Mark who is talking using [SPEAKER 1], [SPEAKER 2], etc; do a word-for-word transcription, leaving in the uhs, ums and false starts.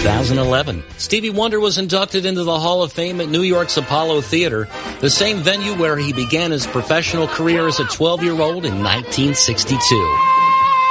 [SPEAKER 1] thousand eleven, Stevie Wonder was inducted into the Hall of Fame at New York's Apollo Theater, the same venue where he began his professional career as a twelve-year-old in nineteen sixty-two.